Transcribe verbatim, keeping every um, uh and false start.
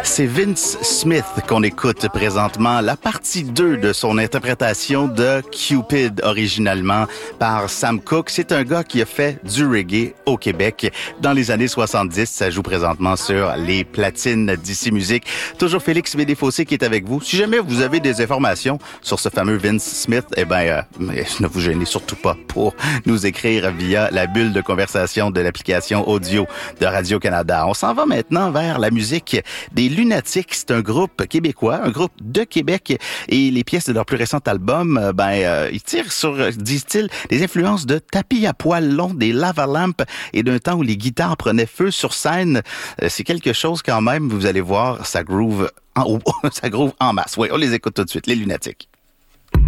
C'est Vince Smith qu'on écoute présentement, la partie deux de son interprétation de Cupid, originalement par Sam Cooke. C'est un gars qui a fait du reggae au Québec dans les années soixante-dix. Ça joue présentement sur les platines d'Ici Musique. Toujours Félix Médéfossé qui est avec vous. Si jamais vous avez des informations sur ce fameux Vince Smith, eh ben, euh, ne vous gênez surtout pas pour nous écrire via la bulle de conversation de l'application audio de Radio-Canada. On s'en va maintenant vers la musique des Lunatiques. C'est un groupe québécois, un groupe de Québec, et les pièces de leur plus récent album, ben, euh, ils tirent sur, disent-ils, des influences de tapis à poils longs, des lava-lampes et d'un temps où les guitares prenaient feu sur scène. Euh, c'est quelque chose quand même, vous allez voir, ça groove en, ça groove en masse. Oui, on les écoute tout de suite, les Lunatiques.